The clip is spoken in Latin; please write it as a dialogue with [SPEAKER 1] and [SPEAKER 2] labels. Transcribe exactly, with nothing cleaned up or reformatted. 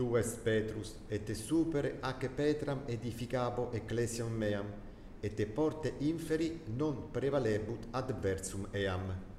[SPEAKER 1] tu es Petrus, et te supere ac Petram edificabo ecclesiam meam, et te porte inferi non prevalebut adversum eam.